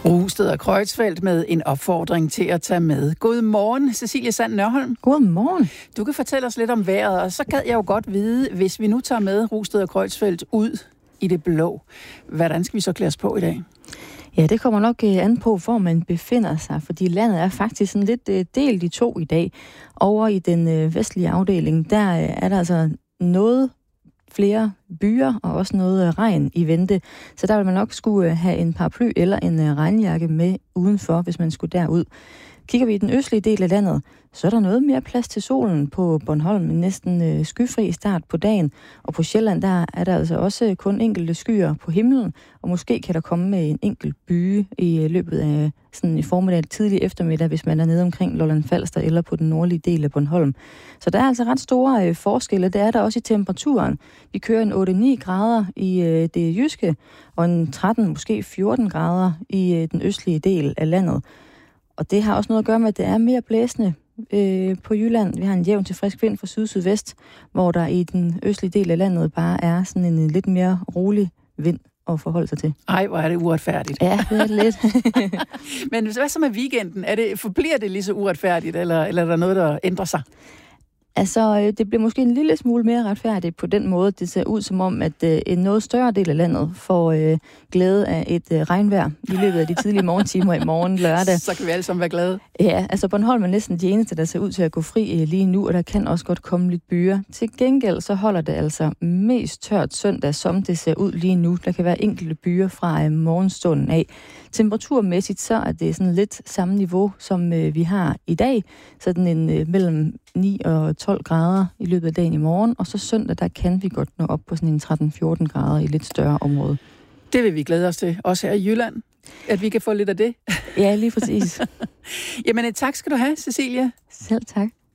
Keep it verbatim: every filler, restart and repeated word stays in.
Rungsted og Kreutzfeldt med en opfordring til at tage med. God morgen, Cecilie Sand Nørholm. God morgen. Du kan fortælle os lidt om vejret, og så gad jeg jo godt vide, hvis vi nu tager med Rungsted og Kreutzfeldt ud i det blå, hvordan skal vi så klæde os på i dag? Ja, det kommer nok an på, hvor man befinder sig, fordi landet er faktisk sådan lidt delt i to i dag. Over i den vestlige afdeling, der er der altså noget flere byer og også noget regn i vente. Så der vil man nok skulle have en paraply eller en regnjakke med udenfor, hvis man skulle derud. Kigger vi i den østlige del af landet, så er der noget mere plads til solen på Bornholm, en næsten skyfri start på dagen. Og på Sjælland, der er der altså også kun enkelte skyer på himlen, og måske kan der komme med en enkelt byge i løbet af sådan i formiddag tidlig eftermiddag, hvis man er nede omkring Lolland Falster eller på den nordlige del af Bornholm. Så der er altså ret store forskelle. Det er der også i temperaturen. Vi kører en otte ni grader i det jyske, og en tretten, måske fjorten grader i den østlige del af landet. Og det har også noget at gøre med, at det er mere blæsende øh, på Jylland. Vi har en jævn til frisk vind fra syd-sydvest, hvor der i den østlige del af landet bare er sådan en, en lidt mere rolig vind at forholde sig til. Ej, hvor er det uretfærdigt. Ja, det er det lidt. Men hvad så med weekenden? Er det, forbliver det lige så uretfærdigt, eller, eller er der noget, der ændrer sig? Altså, det bliver måske en lille smule mere retfærdigt på den måde. Det ser ud som om, at øh, en noget større del af landet får øh, glæde af et øh, regnvejr i løbet af de tidlige morgentimer i morgen lørdag. Så kan vi alle sammen være glade. Ja, altså Bornholm er næsten de eneste, der ser ud til at gå fri øh, lige nu, og der kan også godt komme lidt byer. Til gengæld så holder det altså mest tørt søndag, som det ser ud lige nu. Der kan være enkelte byer fra øh, morgenstunden af. Temperaturmæssigt så er det sådan lidt samme niveau, som øh, vi har i dag. Sådan en øh, mellem ni og tolv grader i løbet af dagen i morgen, og så søndag, der kan vi godt nå op på sådan en tretten fjorten grader i lidt større område. Det vil vi glæde os til, også her i Jylland, at vi kan få lidt af det. Ja, lige præcis. Jamen, tak skal du have, Cecilie. Selv tak.